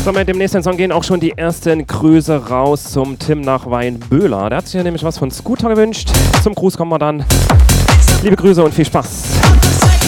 So, mit dem nächsten Song gehen auch schon die ersten Grüße raus zum Tim nach Weinböhler. Der hat sich ja nämlich was von Scooter gewünscht. Zum Gruß kommen wir dann. Liebe Grüße und viel Spaß.